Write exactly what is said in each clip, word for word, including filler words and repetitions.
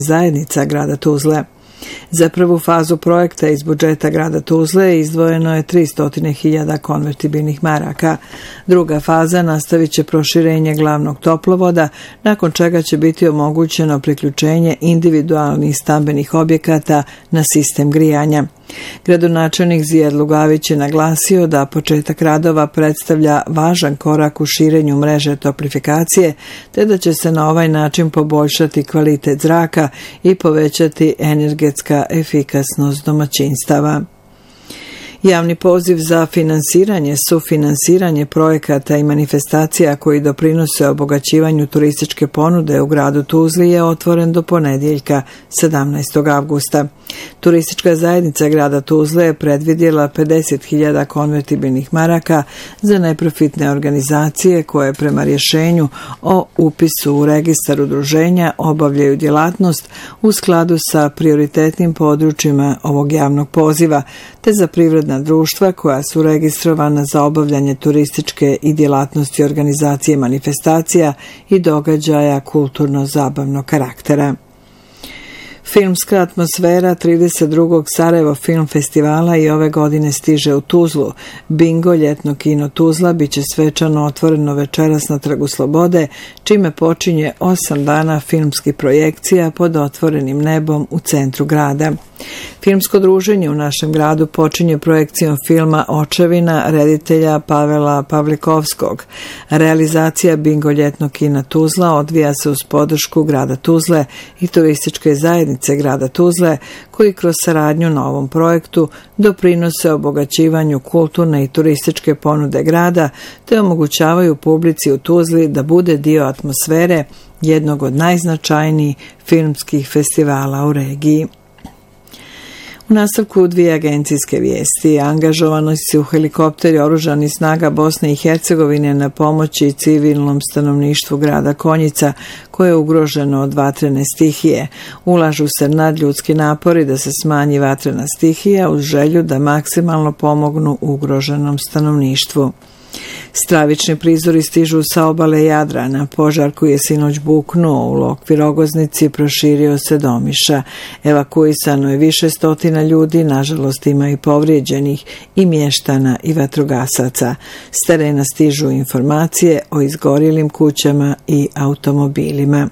zajednica grada Tuzle. Za prvu fazu projekta iz budžeta grada Tuzle izdvojeno je tristo hiljada konvertibilnih maraka. Druga faza nastavit će proširenje glavnog toplovoda, nakon čega će biti omogućeno priključenje individualnih stambenih objekata na sistem grijanja. Gradonačelnik Zijad Lugavić je naglasio da početak radova predstavlja važan korak u širenju mreže toplifikacije, te da će se na ovaj način poboljšati kvalitet zraka i povećati energetska efikasnost domaćinstava. Javni poziv za finansiranje, sufinansiranje projekata i manifestacija koji doprinose obogaćivanju turističke ponude u gradu Tuzli je otvoren do ponedjeljka sedamnaestog avgusta. Turistička zajednica grada Tuzle je predvidjela pedeset hiljada konvertibilnih maraka za neprofitne organizacije koje prema rješenju o upisu u registar udruženja obavljaju djelatnost u skladu sa prioritetnim područjima ovog javnog poziva, te za privredna društva koja su registrovana za obavljanje turističke i djelatnosti organizacije manifestacija i događaja kulturno-zabavnog karaktera. Filmska atmosfera trideset drugog Sarajevo film festivala i ove godine stiže u Tuzlu. Bingo ljetno kino Tuzla biće svečano otvoreno večeras na Trgu Slobode, čime počinje osam dana filmskih projekcija pod otvorenim nebom u centru grada. Filmsko druženje u našem gradu počinje projekcijom filma Očevina reditelja Pavela Pavlikovskog. Realizacija Bingo ljetnog kina Tuzla odvija se uz podršku grada Tuzle i turističke zajednice grada Tuzle, koji kroz saradnju na ovom projektu doprinose obogaćivanju kulturne i turističke ponude grada, te omogućavaju publici u Tuzli da bude dio atmosfere jednog od najznačajnijih filmskih festivala u regiji. U nastavku dvije agencijske vijesti. Angažovani su helikopteri oružanih snaga Bosne i Hercegovine na pomoći civilnom stanovništvu grada Konjica, koje je ugroženo od vatrene stihije. Ulažu se nadljudski napori da se smanji vatrena stihija uz želju da maksimalno pomognu ugroženom stanovništvu. Stravični prizori stižu sa obale Jadrana. Požar koji je sinoć buknuo u Lokvi Rogoznici proširio se do Omiša. Evakuisano je više stotina ljudi, nažalost ima i povrijeđenih, i mještana i vatrogasaca. S terena stižu informacije o izgorjelim kućama i automobilima.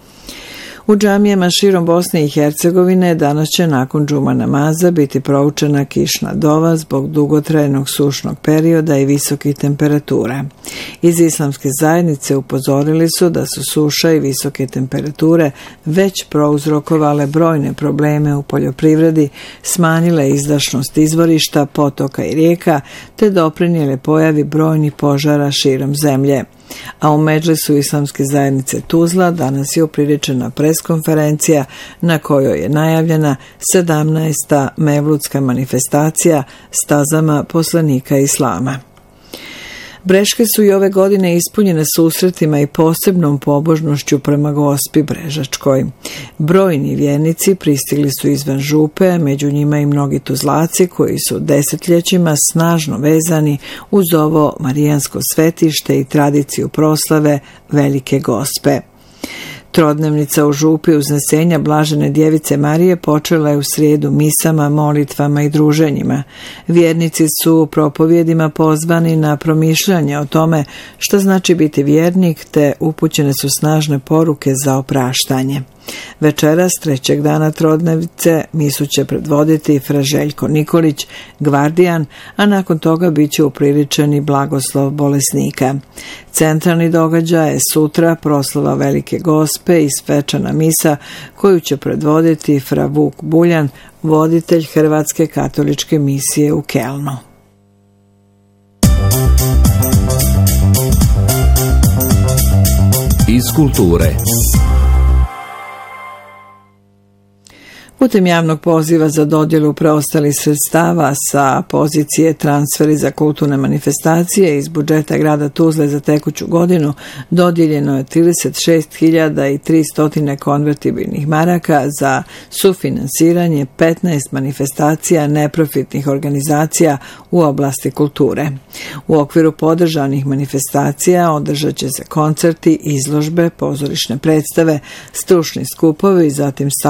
U džamijama širom Bosne i Hercegovine danas će nakon džuma namaza biti proučena kišna dova zbog dugotrajnog sušnog perioda i visokih temperatura. Iz islamske zajednice upozorili su da su suša i visoke temperature već prouzrokovale brojne probleme u poljoprivredi, smanjile izdašnost izvorišta, potoka i rijeka, te doprinijele pojavi brojnih požara širom zemlje. A u Medžlisu islamske zajednice Tuzla danas je upriličena preskonferencija na kojoj je najavljena sedamnaesta mevludska manifestacija stazama poslanika Islama. Breške su i ove godine ispunjene susretima i posebnom pobožnošću prema Gospi Brežačkoj. Brojni vjernici pristigli su izvan župe, među njima i mnogi Tuzlaci koji su desetljećima snažno vezani uz ovo marijansko svetište i tradiciju proslave Velike Gospe. Trodnevnica u župi uznesenja Blažene djevice Marije počela je u srijedu misama, molitvama i druženjima. Vjernici su propovjedima pozvani na promišljanje o tome što znači biti vjernik, te upućene su snažne poruke za opraštanje. Večeras, trećeg dana Trodnevnice, misu će predvoditi fra Željko Nikolić, gvardijan, a nakon toga bit će upriličeni blagoslov bolesnika. Centralni događaj je sutra proslava Velike Gospe i svečana misa koju će predvoditi fra Vuk Buljan, voditelj Hrvatske katoličke misije u Kelnu. Iz kulture. Putem javnog poziva za dodjelu preostalih sredstava sa pozicije transferi za kulturne manifestacije iz budžeta grada Tuzle za tekuću godinu dodijeljeno je trideset šest hiljada tristo konvertibilnih maraka za sufinansiranje petnaest manifestacija neprofitnih organizacija u oblasti kulture. U okviru podržanih manifestacija održat će se koncerti, izložbe, pozorišne predstave, stručni skupovi, zatim